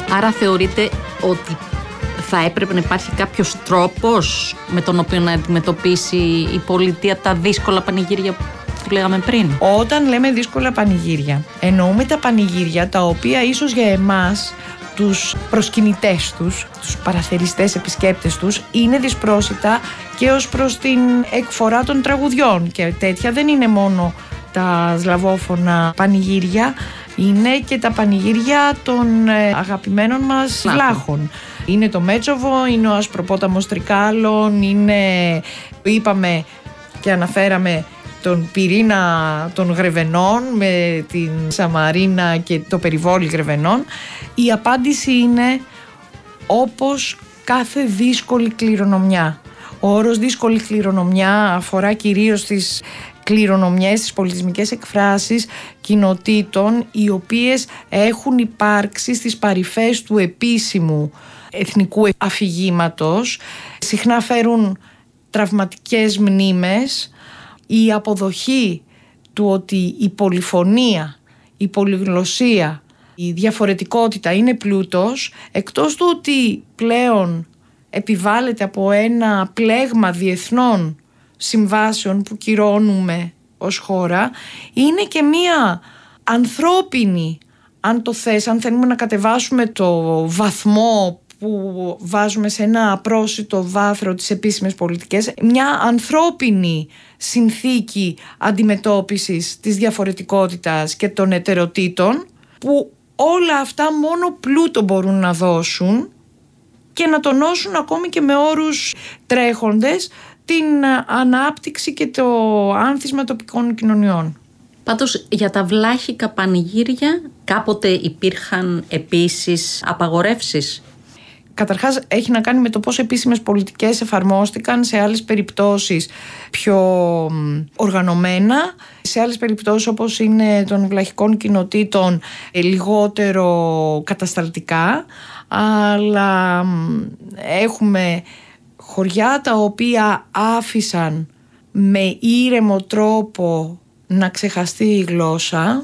Άρα θεωρείτε ότι θα έπρεπε να υπάρχει κάποιος τρόπος με τον οποίο να αντιμετωπίσει η πολιτεία τα δύσκολα πανηγύρια που λέγαμε πριν? Όταν λέμε δύσκολα πανηγύρια, εννοούμε τα πανηγύρια τα οποία ίσως για εμάς, τους προσκυνητές τους, τους παραθεριστές επισκέπτες τους, είναι δυσπρόσιτα και ως προς την εκφορά των τραγουδιών. Και τέτοια δεν είναι μόνο τα σλαβόφωνα πανηγύρια, είναι και τα πανηγύρια των αγαπημένων μας βλάχων. Είναι το Μέτσοβο, είναι ο Ασπροπόταμος Τρικάλων, είναι, είπαμε και αναφέραμε, τον πυρήνα των Γρεβενών με την Σαμαρίνα και το περιβόλι Γρεβενών. Η απάντηση είναι όπως κάθε δύσκολη κληρονομιά. Ο όρος δύσκολη κληρονομιά αφορά κυρίως τις κληρονομιές, τις πολιτισμικές εκφράσεις κοινοτήτων οι οποίες έχουν υπάρξει στις παρυφές του επίσημου εθνικού αφηγήματος. Συχνά φέρουν τραυματικές μνήμες. Η αποδοχή του ότι η πολυφωνία, η πολυγλωσσία, η διαφορετικότητα είναι πλούτος, εκτός του ότι πλέον επιβάλλεται από ένα πλέγμα διεθνών συμβάσεων που κυρώνουμε ως χώρα, είναι και μία ανθρώπινη, αν το θες, αν θέλουμε να κατεβάσουμε το βαθμό που βάζουμε σε ένα απρόσιτο βάθρο τις επίσημες πολιτικές, μια ανθρώπινη συνθήκη αντιμετώπισης της διαφορετικότητας και των ετεροτήτων, που όλα αυτά μόνο πλούτο μπορούν να δώσουν και να τονώσουν ακόμη και με όρους τρέχοντες την ανάπτυξη και το άνθισμα τοπικών κοινωνιών. Πάντως για τα βλάχικα πανηγύρια κάποτε υπήρχαν επίσης απαγορεύσεις? Καταρχάς έχει να κάνει με το πώς επίσημες πολιτικές εφαρμόστηκαν, σε άλλες περιπτώσεις πιο οργανωμένα, σε άλλες περιπτώσεις όπως είναι των βλαχικών κοινοτήτων λιγότερο κατασταλτικά, αλλά έχουμε χωριά τα οποία άφησαν με ήρεμο τρόπο να ξεχαστεί η γλώσσα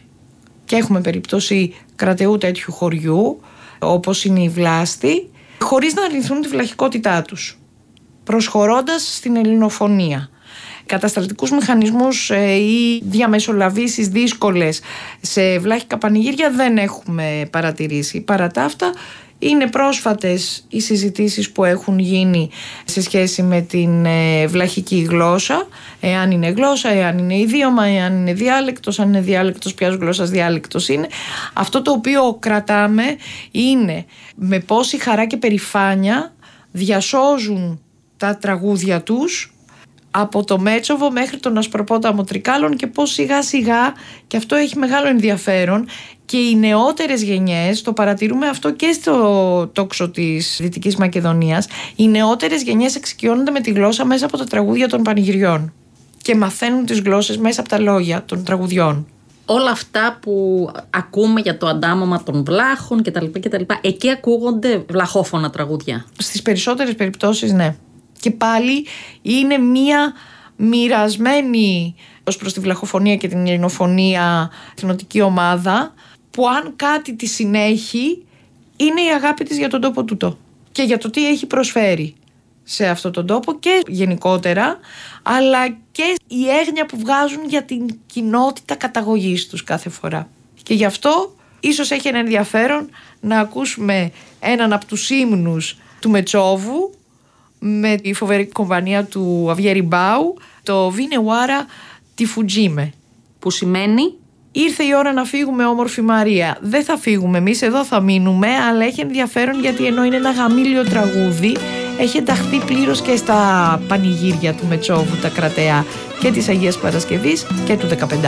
και έχουμε περίπτωση κρατεού τέτοιου χωριού όπως είναι η Βλάστη, χωρίς να αρνηθούν τη βλαχικότητά τους, προσχωρώντας στην ελληνοφωνία. Κατασταλτικούς μηχανισμούς ή διαμεσολαβήσεις δύσκολες σε βλάχικα πανηγύρια δεν έχουμε παρατηρήσει. Παρά τα αυτά, είναι πρόσφατες οι συζητήσεις που έχουν γίνει σε σχέση με την βλαχική γλώσσα, εάν είναι γλώσσα, εάν είναι ιδίωμα, εάν είναι διάλεκτος, αν είναι διάλεκτος, ποιας γλώσσας διάλεκτος είναι. Αυτό το οποίο κρατάμε είναι με πόση χαρά και περηφάνεια διασώζουν τα τραγούδια τους από το Μέτσοβο μέχρι τον Ασπροπόταμο Τρικάλων και πώς σιγά σιγά, και αυτό έχει μεγάλο ενδιαφέρον, και οι νεότερες γενιές, το παρατηρούμε αυτό και στο τόξο της Δυτικής Μακεδονίας, οι νεότερες γενιές εξοικειώνονται με τη γλώσσα μέσα από τα τραγούδια των πανηγυριών και μαθαίνουν τις γλώσσες μέσα από τα λόγια των τραγουδιών. Όλα αυτά που ακούμε για το αντάμωμα των βλάχων κτλ. Εκεί ακούγονται βλαχόφωνα τραγούδια? Στις περισσότερες περιπτώσεις ναι. Και πάλι είναι μία μοιρασμένη ως προς τη βλαχοφωνία και την ελληνοφωνία εθνοτική ομάδα, που αν κάτι τη συνέχει είναι η αγάπη της για τον τόπο τούτο και για το τι έχει προσφέρει σε αυτόν τον τόπο και γενικότερα, αλλά και η έγνοια που βγάζουν για την κοινότητα καταγωγής τους κάθε φορά. Και γι' αυτό ίσως έχει ένα ενδιαφέρον να ακούσουμε έναν από τους ύμνους του Μετσόβου με τη φοβερή κομπανία του Αβιέρι Μπάου, το Βίνεουάρα τη Φουτζίμε, που σημαίνει ήρθε η ώρα να φύγουμε, όμορφη Μαρία. Δεν θα φύγουμε εμείς, εδώ θα μείνουμε, αλλά έχει ενδιαφέρον γιατί ενώ είναι ένα γαμήλιο τραγούδι, έχει ενταχθεί πλήρως και στα πανηγύρια του Μετσόβου, τα κρατεά και της Αγίας Παρασκευής και του 15.